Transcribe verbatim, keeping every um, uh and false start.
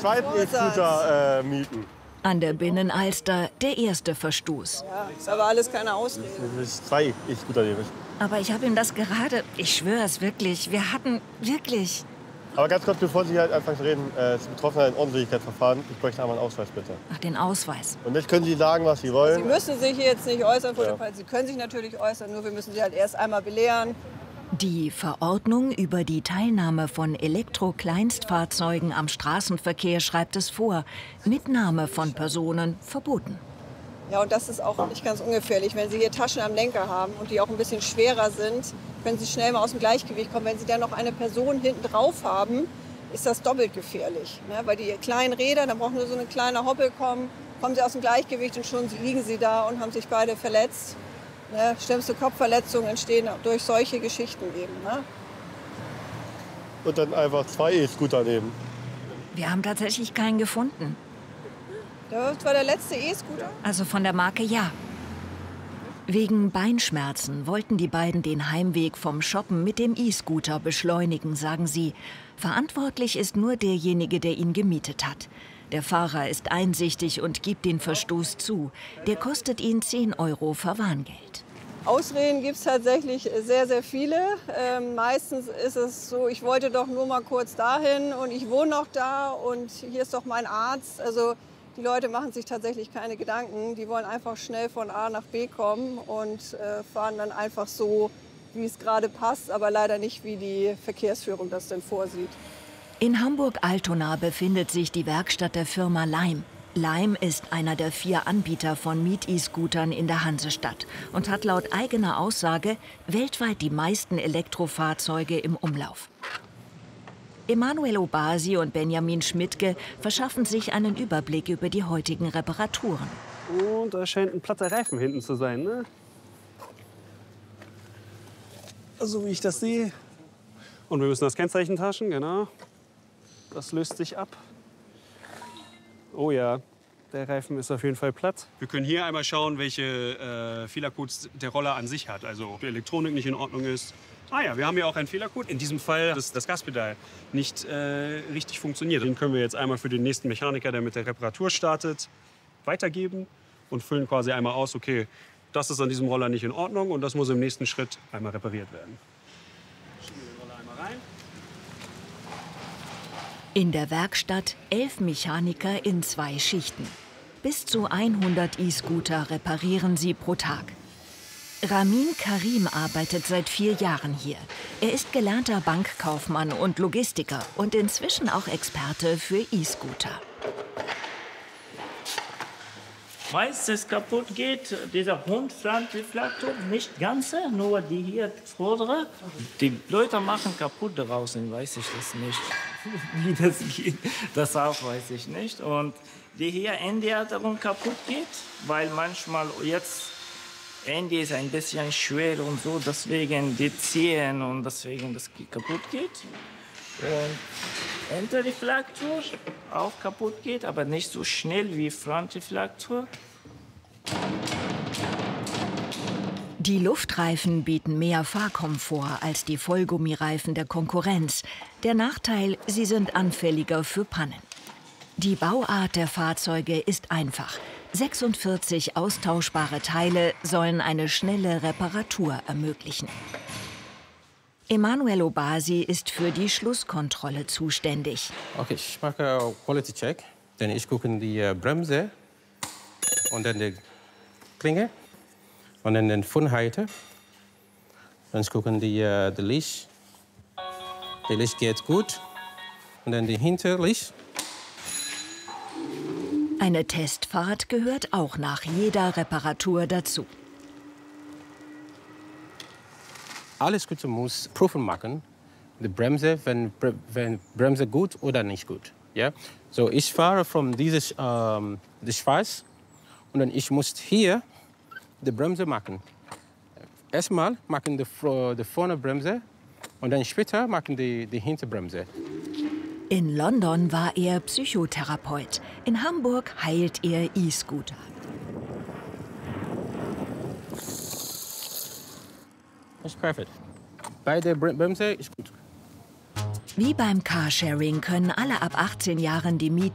zweiten E-Scooter äh, mieten. An der Binnenalster der erste Verstoß. Ja, ist aber alles keine Ausrede. Das ist zwei E-Scooter nehme ich. Aber ich habe ihm das gerade, ich schwöre es wirklich, wir hatten wirklich... Aber ganz kurz, bevor Sie halt anfangen zu reden, äh, Sie betroffen ein Unwilligkeitsverfahren. Ich bräuchte einmal einen Ausweis, bitte. Ach, den Ausweis. Und jetzt können Sie sagen, was Sie wollen. Sie müssen sich jetzt nicht äußern vor Ja. dem Fall. Sie können sich natürlich äußern, nur wir müssen Sie halt erst einmal belehren. Die Verordnung über die Teilnahme von Elektro-Kleinstfahrzeugen am Straßenverkehr schreibt es vor. Mitnahme von Personen verboten. Ja, und das ist auch nicht ganz ungefährlich. Wenn Sie hier Taschen am Lenker haben und die auch ein bisschen schwerer sind, können Sie schnell mal aus dem Gleichgewicht kommen. Wenn Sie dann noch eine Person hinten drauf haben, ist das doppelt gefährlich. Ne? Weil die kleinen Räder, da braucht nur so eine kleine Hoppel kommen, kommen Sie aus dem Gleichgewicht und schon liegen Sie da und haben sich beide verletzt. Ne? Schlimmste Kopfverletzungen entstehen durch solche Geschichten eben. Ne? Und dann einfach zwei E-Scooter nehmen. Wir haben tatsächlich keinen gefunden. Das war der letzte E-Scooter. Also von der Marke ja. Wegen Beinschmerzen wollten die beiden den Heimweg vom Shoppen mit dem E-Scooter beschleunigen, sagen sie. Verantwortlich ist nur derjenige, der ihn gemietet hat. Der Fahrer ist einsichtig und gibt den Verstoß zu. Der kostet ihn zehn Euro Verwarngeld. Ausreden gibt es tatsächlich sehr, sehr viele. Ähm, meistens ist es so, ich wollte doch nur mal kurz dahin und ich wohne noch da und hier ist doch mein Arzt. Also die Leute machen sich tatsächlich keine Gedanken. Die wollen einfach schnell von A nach B kommen und äh, fahren dann einfach so, wie es gerade passt, aber leider nicht, wie die Verkehrsführung das denn vorsieht. In Hamburg-Altona befindet sich die Werkstatt der Firma Lime. Lime ist einer der vier Anbieter von Miet-E-Scootern in der Hansestadt und hat laut eigener Aussage weltweit die meisten Elektrofahrzeuge im Umlauf. Emanuel Obasi und Benjamin Schmidtke verschaffen sich einen Überblick über die heutigen Reparaturen. Und da scheint ein platter Reifen hinten zu sein, ne? So wie ich das sehe. Und wir müssen das Kennzeichen taschen, genau. Das löst sich ab. Oh ja, der Reifen ist auf jeden Fall platt. Wir können hier einmal schauen, welche äh, Fehlercodes der Roller an sich hat. Also ob die Elektronik nicht in Ordnung ist. Ah ja, wir haben hier auch einen Fehlercode. In diesem Fall, dass das Gaspedal nicht äh, richtig funktioniert. Den können wir jetzt einmal für den nächsten Mechaniker, der mit der Reparatur startet, weitergeben und füllen quasi einmal aus, okay, das ist an diesem Roller nicht in Ordnung und das muss im nächsten Schritt einmal repariert werden. Schieben wir den Roller einmal rein. In der Werkstatt elf Mechaniker in zwei Schichten. Bis zu hundert E-Scooter reparieren sie pro Tag. Ramin Karim arbeitet seit vier Jahren hier. Er ist gelernter Bankkaufmann und Logistiker und inzwischen auch Experte für E-Scooter. Meistens kaputt geht dieser Hundflantreflektor, nicht ganze, nur die hier vordere. Die Leute machen kaputt draußen, weiß ich das nicht, wie das geht. Das auch weiß ich nicht. Und die hier Ende darum kaputt geht, weil manchmal jetzt Ende ist ein bisschen schwer und so, deswegen die ziehen und deswegen das kaputt geht. Und Hinterreflektor auch kaputt geht, aber nicht so schnell wie Frontreflektor. Die Luftreifen bieten mehr Fahrkomfort als die Vollgummireifen der Konkurrenz. Der Nachteil, sie sind anfälliger für Pannen. Die Bauart der Fahrzeuge ist einfach. sechsundvierzig austauschbare Teile sollen eine schnelle Reparatur ermöglichen. Emanuel Obasi ist für die Schlusskontrolle zuständig. Okay, ich mache Quality Check. Dann ich gucke die uh, Bremse und dann die Klinge und dann den Fundhalter. Dann ich gucke die, uh, die Licht. Die Licht geht gut. Und dann die Hinterlicht. Eine Testfahrt gehört auch nach jeder Reparatur dazu. Alles Gute muss Prüfung machen. Die Bremse, wenn, wenn Bremse gut oder nicht gut. Ja? So, ich fahre von diesem ähm, die Schweiß und dann ich muss hier die Bremse machen. Erstmal machen die, die vorne Bremse und dann später machen die, die Hinterbremse. In London war er Psychotherapeut. In Hamburg heilt er E-Scooter. Ist perfekt. Bei der Bremse ist gut. Wie beim Carsharing können alle ab achtzehn Jahren die Miet